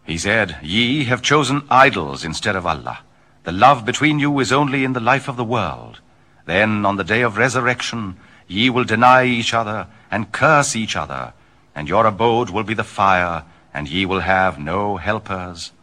He said, "Ye have chosen idols instead of Allah. The love between you is only in the life of the world. Then on the day of resurrection, ye will deny each other and curse each other, and your abode will be the fire, and ye will have no helpers."